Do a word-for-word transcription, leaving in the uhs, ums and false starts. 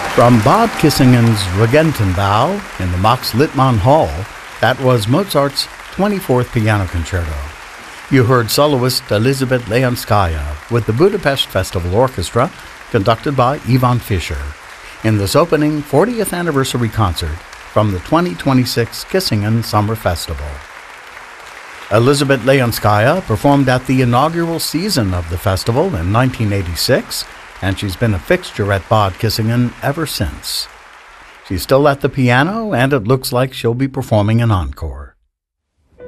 From Bob Kissingen's Regentenbau in the Max Littmann Hall, that was Mozart's twenty-fourth Piano Concerto. You heard soloist Elizabeth Leonskaya with the Budapest Festival Orchestra, conducted by Ivan Fischer, in this opening fortieth anniversary concert from the twenty twenty-six Kissingen Summer Festival. Elizabeth Leonskaya performed at the inaugural season of the festival in nineteen eighty-six, and she's been a fixture at Bad Kissingen ever since. She's still at the piano, and it looks like she'll be performing an encore.